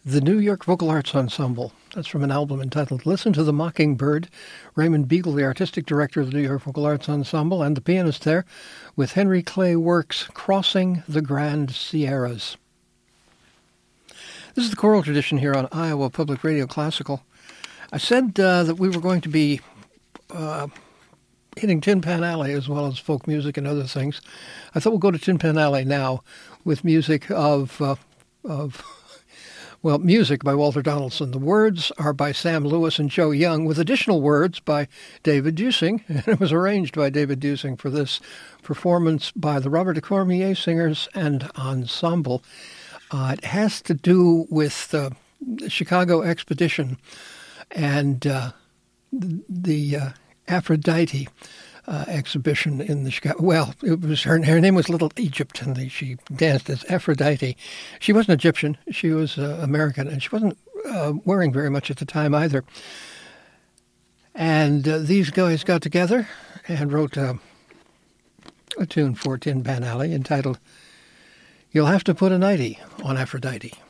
the New York Vocal Arts Ensemble. That's from an album entitled Listen to the Mockingbird. Raymond Beagle, the artistic director of the New York Vocal Arts Ensemble, and the pianist there, with Henry Clay Work's Crossing the Grand Sierras. This is the choral tradition here on Iowa Public Radio Classical. I said that we were going to be hitting Tin Pan Alley as well as folk music and other things. I thought we'll go to Tin Pan Alley now with music music by Walter Donaldson. The words are by Sam Lewis and Joe Young, with additional words by David Dusing, and it was arranged by David Dusing for this performance by the Robert de Cormier Singers and Ensemble. It has to do with the Chicago Expedition and the Aphrodite exhibition in the Chicago. Well, it was her name was Little Egypt, and she danced as Aphrodite. She wasn't Egyptian; she was American, and she wasn't wearing very much at the time either. And these guys got together and wrote a tune for Tin Pan Alley entitled "You'll Have to Put a Nightie on Aphrodite."